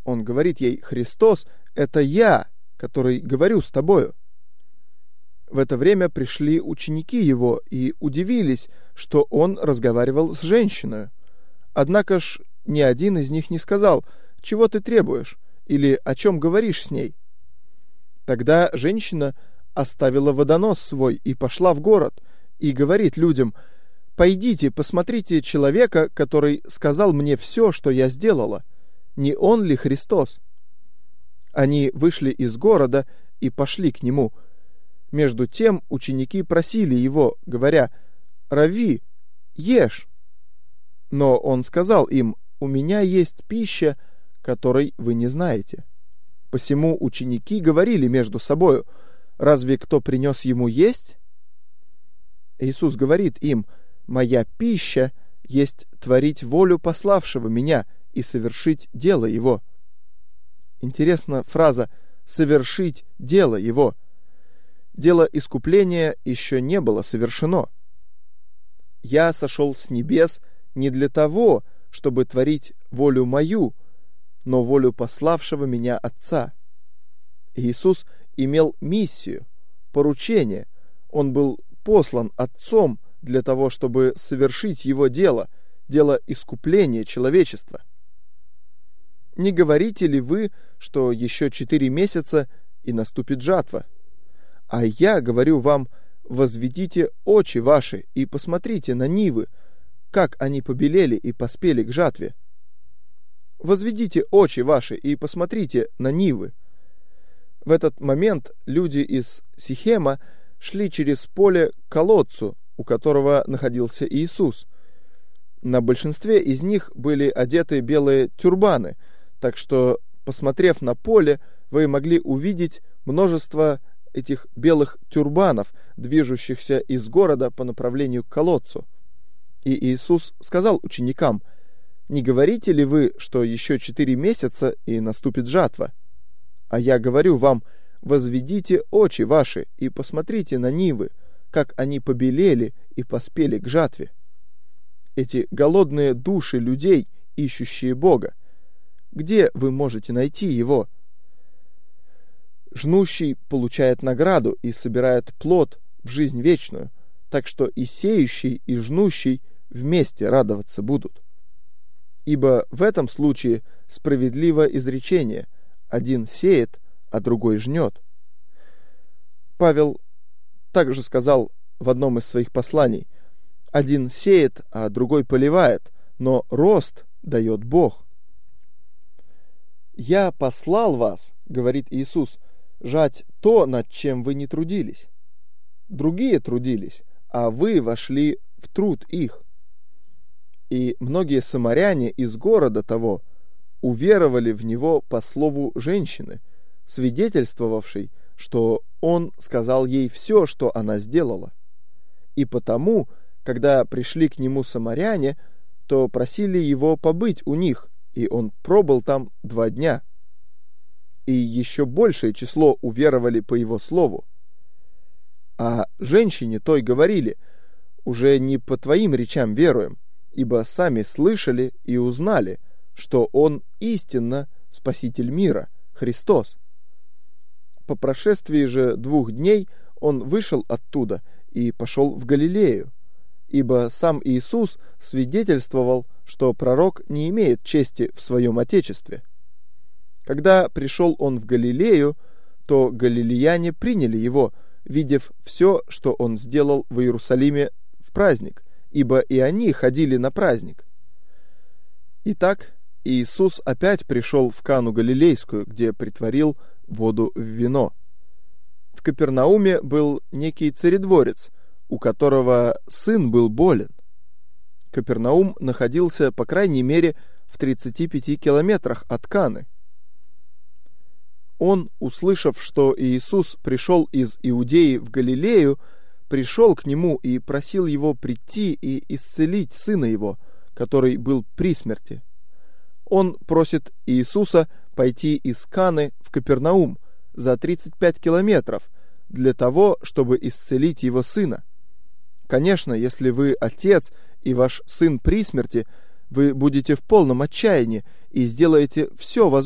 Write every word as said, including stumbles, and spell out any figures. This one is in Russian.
Он говорит ей: «Христос — это я, который говорю с тобою». В это время пришли ученики его и удивились, что он разговаривал с женщиной. Однако ж ни один из них не сказал: «Чего ты требуешь?» или «О чем говоришь с ней?». Тогда женщина оставила водонос свой и пошла в город, и говорит людям: «Пойдите, посмотрите человека, который сказал мне все, что я сделала. Не он ли Христос?» Они вышли из города и пошли к нему. Между тем ученики просили его, говоря: «Равви, ешь». Но он сказал им: «У меня есть пища, которой вы не знаете». Посему ученики говорили между собою: «Разве кто принес ему есть?» Иисус говорит им: «Моя пища есть творить волю пославшего меня и совершить дело его». Интересна фраза «совершить дело его». Дело искупления еще не было совершено. «Я сошел с небес не для того, чтобы творить волю мою, но волю пославшего меня Отца». Иисус имел миссию, поручение. Он был послан Отцом для того, чтобы совершить его дело, дело искупления человечества. Не говорите ли вы, что еще четыре месяца и наступит жатва? А я говорю вам: возведите очи ваши и посмотрите на нивы, как они побелели и поспели к жатве. Возведите очи ваши и посмотрите на нивы. В этот момент люди из Сихема шли через поле к колодцу, у которого находился Иисус. На большинстве из них были одеты белые тюрбаны, так что, посмотрев на поле, вы могли увидеть множество этих белых тюрбанов, движущихся из города по направлению к колодцу. И Иисус сказал ученикам: «Не говорите ли вы, что еще четыре месяца и наступит жатва? А я говорю вам: возведите очи ваши и посмотрите на нивы, как они побелели и поспели к жатве». Эти голодные души людей, ищущие Бога, где вы можете найти его? Жнущий получает награду и собирает плод в жизнь вечную, так что и сеющий, и жнущий вместе радоваться будут. Ибо в этом случае справедливо изречение: один сеет, а другой жнет. Павел также сказал в одном из своих посланий: один сеет, а другой поливает, но рост дает Бог. «Я послал вас, — говорит Иисус, — жать то, над чем вы не трудились. Другие трудились, а вы вошли в труд их». И многие самаряне из города того уверовали в него по слову женщины, свидетельствовавшей, что он сказал ей все, что она сделала. И потому, когда пришли к нему самаряне, то просили его побыть у них, и он пробыл там два дня. И еще большее число уверовали по его слову. А женщине той говорили: «Уже не по твоим речам веруем, ибо сами слышали и узнали, что он истинно Спаситель мира, Христос». По прошествии же двух дней он вышел оттуда и пошел в Галилею, ибо сам Иисус свидетельствовал, что пророк не имеет чести в своем отечестве. Когда пришел он в Галилею, то галилеяне приняли его, видев все, что он сделал в Иерусалиме в праздник, ибо и они ходили на праздник. Итак, Иисус опять пришел в Кану Галилейскую, где претворил воду в вино. В Капернауме был некий царедворец, у которого сын был болен. Капернаум находился, по крайней мере, в тридцати пяти километрах от Каны. Он, услышав, что Иисус пришел из Иудеи в Галилею, пришел к нему и просил его прийти и исцелить сына его, который был при смерти. Он просит Иисуса пойти из Каны в Капернаум за тридцать пять километров для того, чтобы исцелить его сына. Конечно, если вы отец и ваш сын при смерти, вы будете в полном отчаянии и сделаете все возможное,